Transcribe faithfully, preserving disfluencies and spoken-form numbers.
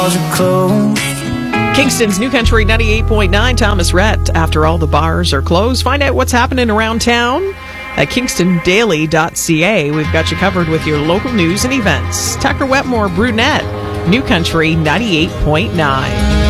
Kingston's New Country ninety-eight point nine, Thomas Rhett. After all the bars are closed, find out what's happening around town at kingston daily dot c a. We've got you covered with your local news and events. Tucker Wetmore Brunette, New Country ninety-eight point nine.